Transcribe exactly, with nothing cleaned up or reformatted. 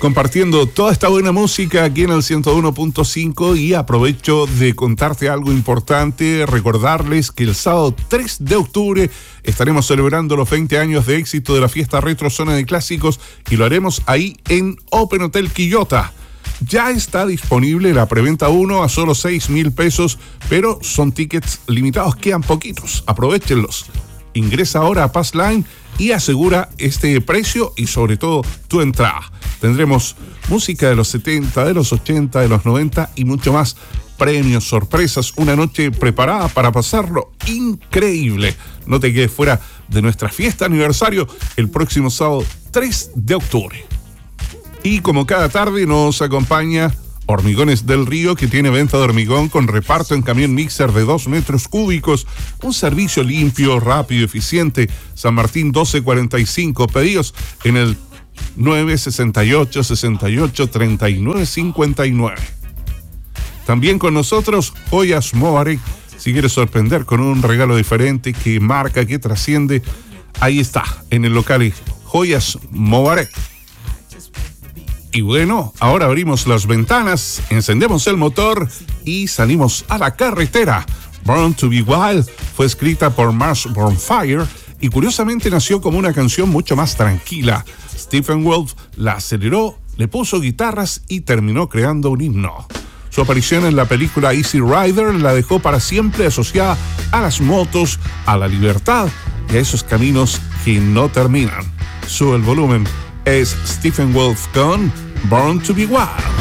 compartiendo toda esta buena música aquí en el ciento uno punto cinco y aprovecho de contarte algo importante, recordarles que el sábado tres de octubre estaremos celebrando los veinte años de éxito de la fiesta Retro Zona de Clásicos y lo haremos ahí en Open Hotel Quillota. Ya está disponible la preventa uno a solo seis mil pesos, pero son tickets limitados, quedan poquitos, aprovechenlos. Ingresa ahora a Passline y asegura este precio y sobre todo tu entrada. Tendremos música de los setenta, de los ochenta, de los noventa y mucho más. Premios, sorpresas, una noche preparada para pasarlo increíble. No te quedes fuera de nuestra fiesta aniversario el próximo sábado tres de octubre. Y como cada tarde nos acompaña Hormigones del Río, que tiene venta de hormigón con reparto en camión mixer de dos metros cúbicos. Un servicio limpio, rápido y eficiente. San Martín doce cuarenta y cinco. Pedidos en el nueve sesenta y ocho, sesenta y ocho, treinta y nueve cincuenta y nueve. También con nosotros Joyas Mobarek. Si quieres sorprender con un regalo diferente que marca, que trasciende, ahí está, en el local Joyas Mobarek. Y bueno, ahora abrimos las ventanas, encendemos el motor y salimos a la carretera. Born to be Wild fue escrita por Mars Bonfire y curiosamente nació como una canción mucho más tranquila. Stephen Wolf la aceleró, le puso guitarras y terminó creando un himno. Su aparición en la película Easy Rider la dejó para siempre asociada a las motos, a la libertad y a esos caminos que no terminan. Sube el volumen. Es Stephen Wolf con Born to be Wild.